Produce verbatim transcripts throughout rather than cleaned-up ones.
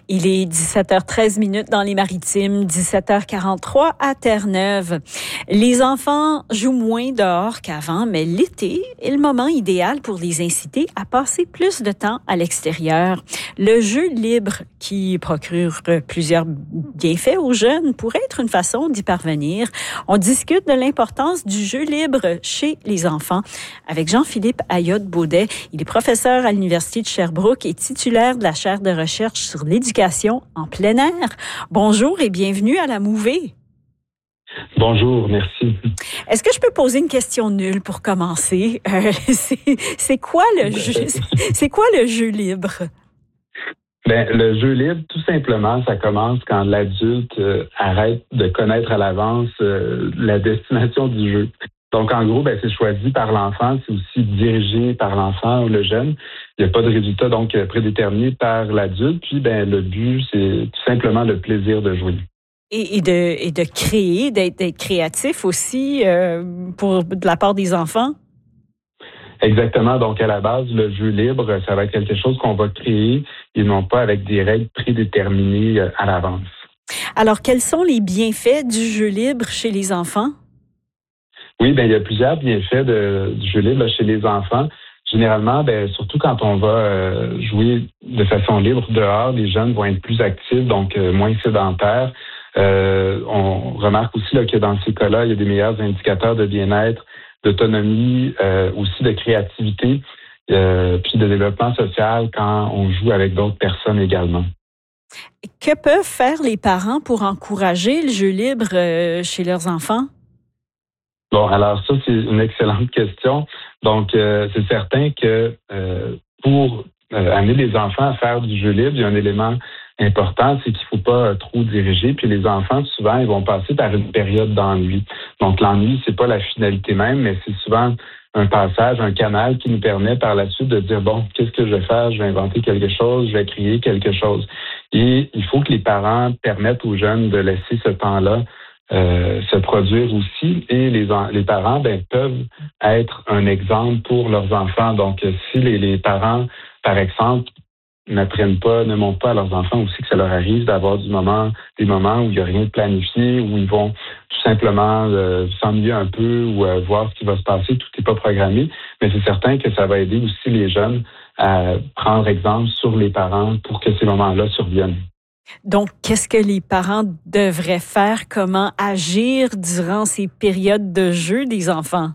Il est dix-sept heures treize minutes dans les Maritimes, dix-sept heures quarante-trois à Terre-Neuve. Les enfants jouent moins dehors qu'avant, mais l'été est le moment idéal pour les inciter à passer plus de temps à l'extérieur. Le jeu libre, qui procure plusieurs bienfaits aux jeunes, pourrait être une façon d'y parvenir. On discute de l'importance du jeu libre chez les enfants avec Jean-Philippe Ayotte-Baudet. Il est professeur à l'Université de Sherbrooke et titulaire de la chaire de recherche sur l'éducation en plein air. Bonjour et bienvenue à la Mouvée. Bonjour, merci. Est-ce que je peux poser une question nulle pour commencer? Euh, c'est, c'est quoi le jeu, c'est quoi le jeu libre? Ben, le jeu libre, tout simplement, ça commence quand l'adulte euh, arrête de connaître à l'avance euh, la destination du jeu. Donc, en gros, ben, c'est choisi par l'enfant, c'est aussi dirigé par l'enfant ou le jeune. Il n'y a pas de résultat donc prédéterminé par l'adulte. Puis, ben, le but, c'est tout simplement le plaisir de jouer. Et, et, de, et de créer, d'être, d'être créatif aussi euh, pour de la part des enfants? Exactement. Donc, à la base, le jeu libre, ça va être quelque chose qu'on va créer et non pas avec des règles prédéterminées à l'avance. Alors, quels sont les bienfaits du jeu libre chez les enfants? Oui, ben il y a plusieurs bienfaits de, du jeu libre là, chez les enfants. Généralement, ben surtout quand on va euh, jouer de façon libre dehors, les jeunes vont être plus actifs, donc euh, moins sédentaires. Euh, on remarque aussi là, que dans ces cas-là, il y a des meilleurs indicateurs de bien-être, d'autonomie, euh, aussi de créativité, euh, puis de développement social quand on joue avec d'autres personnes également. Que peuvent faire les parents pour encourager le jeu libre euh, chez leurs enfants? Bon, alors ça, c'est une excellente question. Donc, euh, c'est certain que euh, pour euh, amener les enfants à faire du jeu libre, il y a un élément important, c'est qu'il ne faut pas trop diriger. Puis les enfants, souvent, ils vont passer par une période d'ennui. Donc, l'ennui, c'est pas la finalité même, mais c'est souvent un passage, un canal qui nous permet par la suite de dire, bon, qu'est-ce que je vais faire? Je vais inventer quelque chose, je vais créer quelque chose. Et il faut que les parents permettent aux jeunes de laisser ce temps-là Euh, se produire aussi, et les, les parents ben, peuvent être un exemple pour leurs enfants. Donc, si les, les parents, par exemple, n'apprennent pas, ne montrent pas à leurs enfants aussi que ça leur arrive d'avoir du moment, des moments où il n'y a rien de planifié, où ils vont tout simplement euh, s'ennuyer un peu ou euh, voir ce qui va se passer, tout n'est pas programmé, mais c'est certain que ça va aider aussi les jeunes à prendre exemple sur les parents pour que ces moments-là surviennent. Donc, qu'est-ce que les parents devraient faire? Comment agir durant ces périodes de jeu des enfants?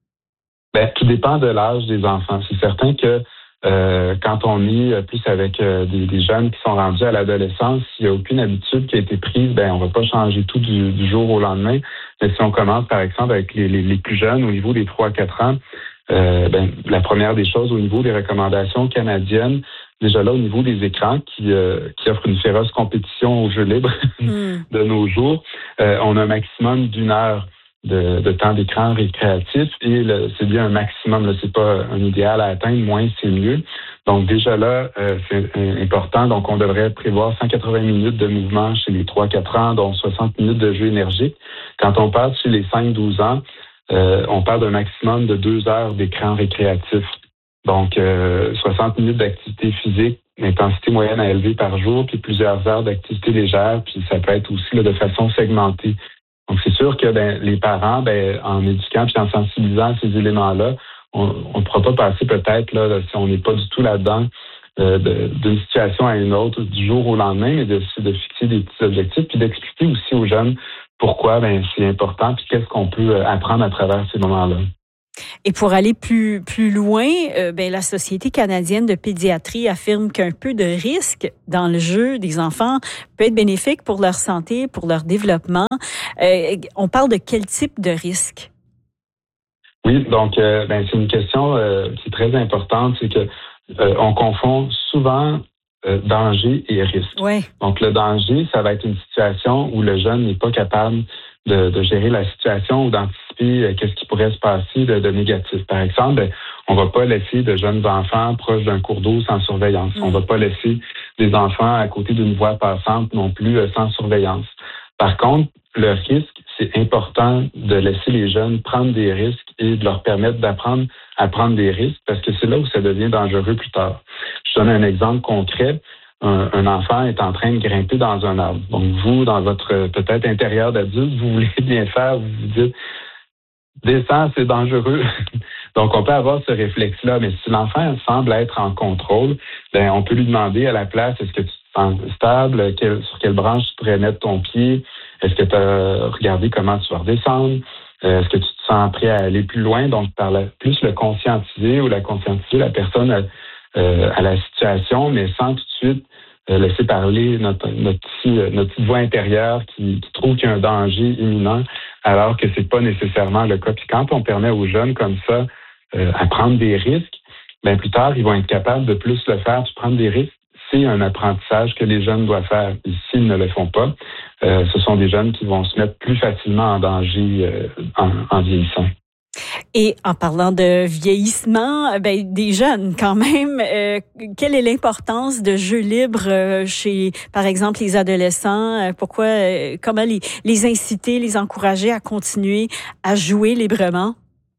Bien, tout dépend de l'âge des enfants. C'est certain que euh, quand on est plus avec euh, des, des jeunes qui sont rendus à l'adolescence, s'il n'y a aucune habitude qui a été prise, ben on va pas changer tout du, du jour au lendemain. Mais si on commence, par exemple, avec les, les, les plus jeunes, au niveau des trois à quatre ans, euh, ben, la première des choses, au niveau des recommandations canadiennes, déjà là, au niveau des écrans qui, euh, qui offrent une féroce compétition au jeu libre mm. de nos jours, euh, on a un maximum d'une heure de, de temps d'écran récréatif et le, c'est bien un maximum, là, c'est pas un idéal à atteindre, moins c'est mieux. Donc déjà là, euh, c'est important. Donc on devrait prévoir cent quatre-vingts minutes de mouvement chez les trois à quatre ans, dont soixante minutes de jeu énergique. Quand on passe chez les cinq à douze ans, euh, on parle d'un maximum de deux heures d'écran récréatif. Donc, euh, soixante minutes d'activité physique, intensité moyenne à élever par jour, puis plusieurs heures d'activité légère, puis ça peut être aussi là, de façon segmentée. Donc, c'est sûr que ben, les parents, ben, en éduquant puis en sensibilisant ces éléments-là, on ne pourra pas passer peut-être, là, si on n'est pas du tout là-dedans, euh, de, d'une situation à une autre, du jour au lendemain, mais de, de fixer des petits objectifs, puis d'expliquer aussi aux jeunes pourquoi ben, c'est important, puis qu'est-ce qu'on peut apprendre à travers ces moments-là. Et pour aller plus plus loin, euh, ben la Société canadienne de pédiatrie affirme qu'un peu de risque dans le jeu des enfants peut être bénéfique pour leur santé, pour leur développement. Euh, on parle de quel type de risque? Oui, donc euh, ben, c'est une question euh, qui est très importante, c'est que euh, on confond souvent euh, danger et risque. Ouais. Donc le danger, ça va être une situation où le jeune n'est pas capable De, de gérer la situation ou d'anticiper euh, qu'est-ce qui pourrait se passer de, de négatif. Par exemple, ben, on ne va pas laisser de jeunes enfants proches d'un cours d'eau sans surveillance. Mm. On ne va pas laisser des enfants à côté d'une voie passante non plus euh, sans surveillance. Par contre, le risque, c'est important de laisser les jeunes prendre des risques et de leur permettre d'apprendre à prendre des risques parce que c'est là où ça devient dangereux plus tard. Je donne un exemple concret. un, un enfant est en train de grimper dans un arbre. Donc, vous, dans votre peut-être intérieur d'adulte, vous voulez bien faire, vous vous dites, descends, c'est dangereux. Donc, on peut avoir ce réflexe-là, mais si l'enfant semble être en contrôle, ben, on peut lui demander à la place, est-ce que tu te sens stable? Quelle, sur quelle branche tu pourrais mettre ton pied? Est-ce que tu as regardé comment tu vas redescendre? Euh, est-ce que tu te sens prêt à aller plus loin? Donc, par la, plus le conscientiser ou la conscientiser la personne à, euh, à la situation, mais sans tout de suite euh, laisser parler notre, notre, petit, notre petite voix intérieure qui, qui trouve qu'il y a un danger imminent, alors que c'est pas nécessairement le cas. Puis quand on permet aux jeunes comme ça euh, à prendre des risques, bien plus tard, ils vont être capables de plus le faire. Puis prendre des risques, c'est un apprentissage que les jeunes doivent faire. Et s'ils ne le font pas, euh, ce sont des jeunes qui vont se mettre plus facilement en danger euh, en, en vieillissant. Et en parlant de vieillissement, ben des jeunes quand même, euh, quelle est l'importance de jeux libres euh, chez, par exemple, les adolescents? Pourquoi, euh, comment les, les inciter, les encourager à continuer à jouer librement?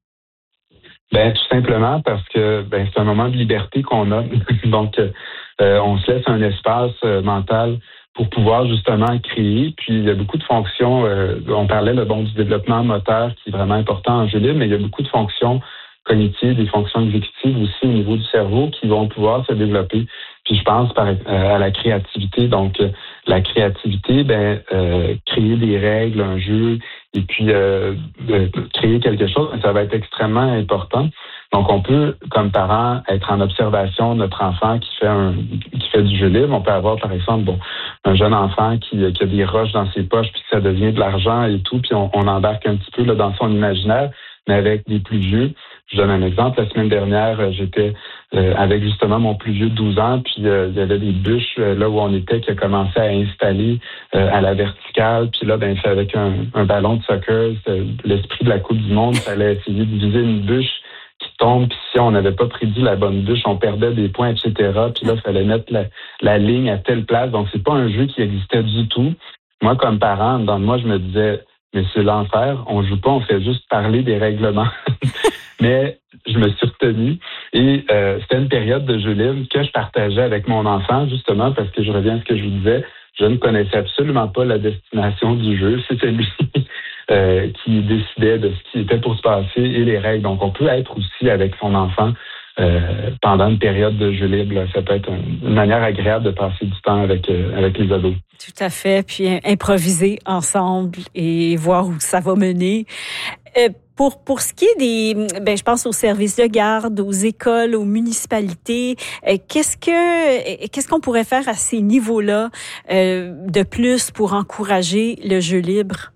Ben tout simplement parce que ben c'est un moment de liberté qu'on a, donc euh, on se laisse un espace euh, mental pour pouvoir justement créer. Puis il y a beaucoup de fonctions, euh, on parlait le bon du développement moteur qui est vraiment important en jeu libre, mais il y a beaucoup de fonctions cognitives, des fonctions exécutives aussi au niveau du cerveau qui vont pouvoir se développer. Puis je pense par, euh, à la créativité. Donc euh, la créativité, ben euh, créer des règles, un jeu, et puis euh, de créer quelque chose, ça va être extrêmement important. Donc, on peut, comme parents, être en observation de notre enfant qui fait un qui fait du jeu libre. On peut avoir, par exemple, bon, un jeune enfant qui, qui a des roches dans ses poches, puis que ça devient de l'argent et tout, puis on, on embarque un petit peu là, dans son imaginaire, mais avec des plus vieux. Je donne un exemple. La semaine dernière, j'étais euh, avec justement mon plus vieux de douze ans, puis euh, il y avait des bûches euh, là où on était qui a commencé à installer euh, à la verticale. Puis là, ben c'est avec un, un ballon de soccer, c'était l'esprit de la Coupe du Monde, il fallait essayer de viser une bûche qui tombe, puis si on n'avait pas prédit la bonne bûche, on perdait des points, et cetera. Puis là, il fallait mettre la, la ligne à telle place. Donc, c'est pas un jeu qui existait du tout. Moi, comme parent, dans moi, je me disais, mais c'est l'enfer, on joue pas, on fait juste parler des règlements. Mais je me suis retenu et euh, c'était une période de jeu libre que je partageais avec mon enfant, justement, parce que je reviens à ce que je vous disais, je ne connaissais absolument pas la destination du jeu. C'était lui euh, qui décidait de ce qui était pour se passer et les règles. Donc, on peut être aussi avec son enfant euh, pendant une période de jeu libre. Là. Ça peut être une, une manière agréable de passer du temps avec, euh, avec les ados. Tout à fait. Puis improviser ensemble et voir où ça va mener. Euh, Pour, pour ce qui est des, ben, je pense aux services de garde, aux écoles, aux municipalités, euh, qu'est-ce que, qu'est-ce qu'on pourrait faire à ces niveaux-là euh, de plus pour encourager le jeu libre?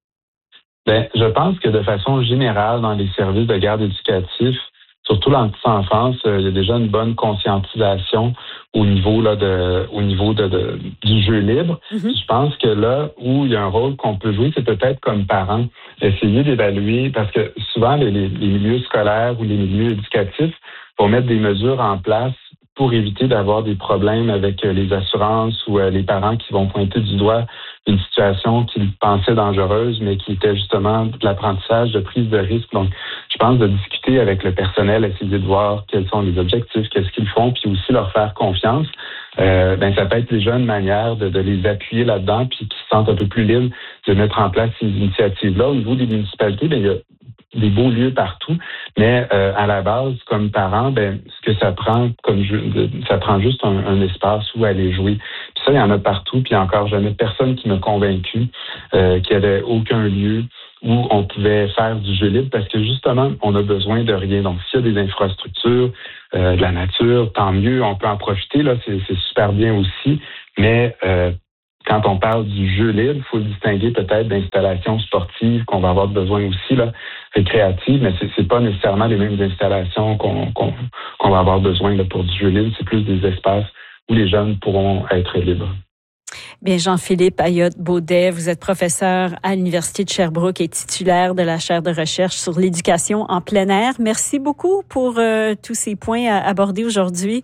Ben, je pense que de façon générale, dans les services de garde éducatifs, surtout dans la petite enfance, euh, il y a déjà une bonne conscientisation au niveau là de, au niveau de, de du jeu libre. Mm-hmm. Je pense que là où il y a un rôle qu'on peut jouer, c'est peut-être comme parents, essayer d'évaluer, parce que souvent les, les, les milieux scolaires ou les milieux éducatifs vont mettre des mesures en place pour éviter d'avoir des problèmes avec les assurances ou les parents qui vont pointer du doigt une situation qu'ils pensaient dangereuse, mais qui était justement de l'apprentissage, de prise de risque. Donc, je pense de discuter avec le personnel, essayer de voir quels sont les objectifs, qu'est-ce qu'ils font, puis aussi leur faire confiance. Euh, ben ça peut être déjà une manière de, de les appuyer là-dedans, puis qu'ils se sentent un peu plus libres de mettre en place ces initiatives-là. Au niveau des municipalités, ben il y a des beaux lieux partout, mais euh, à la base, comme parent, ben ce que ça prend, comme jeu, ça prend juste un, un espace où aller jouer. Puis ça, il y en a partout, puis il n'y a encore jamais personne qui m'a convaincu euh, qu'il n'y avait aucun lieu où on pouvait faire du jeu libre, parce que justement, on a besoin de rien. Donc, s'il y a des infrastructures, euh, de la nature, tant mieux, on peut en profiter, là, c'est, c'est super bien aussi, mais euh, quand on parle du jeu libre, il faut le distinguer peut-être d'installations sportives qu'on va avoir besoin aussi, là, récréatives, mais c'est, c'est pas nécessairement les mêmes installations qu'on, qu'on, qu'on va avoir besoin là, pour du jeu libre. C'est plus des espaces où les jeunes pourront être libres. Bien, Jean-Philippe Ayotte-Baudet, vous êtes professeur à l'Université de Sherbrooke et titulaire de la chaire de recherche sur l'éducation en plein air. Merci beaucoup pour euh, tous ces points à aborder aujourd'hui.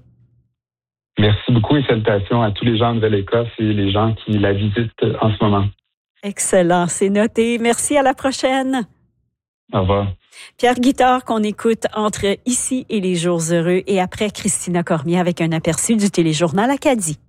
Merci beaucoup et salutations à tous les gens de Nouvelle-Écosse et les gens qui la visitent en ce moment. Excellent, c'est noté. Merci, à la prochaine. Au revoir. Pierre Guittard qu'on écoute entre Ici et les jours heureux et après Christina Cormier avec un aperçu du téléjournal Acadie.